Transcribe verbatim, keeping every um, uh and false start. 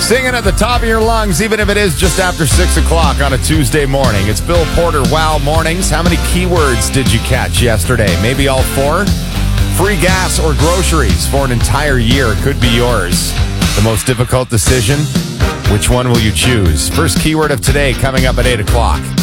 Singing at the top of your lungs, even if it is just after six o'clock on a Tuesday morning. It's Bill Porter, Wow Mornings. How many keywords did you catch yesterday? Maybe all four? Free gas or groceries for an entire year could be yours. The most difficult decision? Which one will you choose? First keyword of today coming up at eight o'clock.